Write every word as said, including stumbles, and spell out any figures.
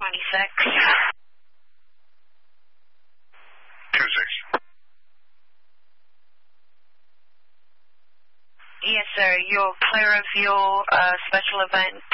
twenty-six. two six. Yes, sir. You're clear of your uh, special event